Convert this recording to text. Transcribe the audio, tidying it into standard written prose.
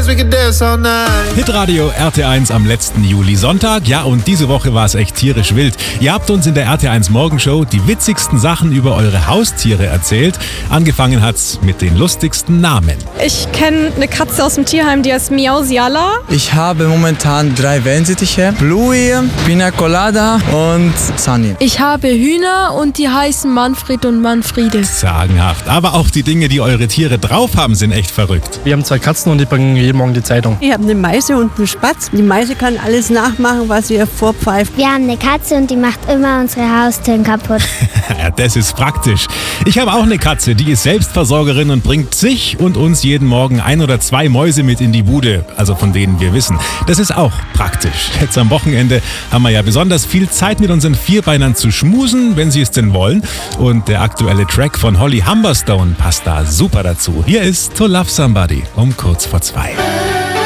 we could dance all night. Hitradio RT1 am letzten Juli-Sonntag. Ja, und diese Woche war es echt tierisch wild. Ihr habt uns in der RT1 Morgenshow die witzigsten Sachen über eure Haustiere erzählt. Angefangen hat's mit den lustigsten Namen. Ich kenne eine Katze aus dem Tierheim, die heißt Miausiala. Ich habe momentan 3 Wellensittiche, Bluey, Pina Colada und Sunny. Ich habe Hühner und die heißen Manfred und Manfriede. Sagenhaft. Aber auch die Dinge, die eure Tiere drauf haben, sind echt verrückt. Wir haben 2 Katzen und die bringen jeden Morgen die Zeitung. Ich habe eine Meise und einen Spatz. Die Meise kann alles nachmachen, was ihr vorpfeift. Wir haben eine Katze und die macht immer unsere Haustüren kaputt. Ja, das ist praktisch. Ich habe auch eine Katze, die ist Selbstversorgerin und bringt sich und uns jeden Morgen 1 oder 2 Mäuse mit in die Bude, also von denen wir wissen. Das ist auch praktisch. Jetzt am Wochenende haben wir ja besonders viel Zeit mit unseren Vierbeinern zu schmusen, wenn sie es denn wollen. Und der aktuelle Track von Holly Humberstone passt da super dazu. Hier ist To Love Somebody um kurz vor 2.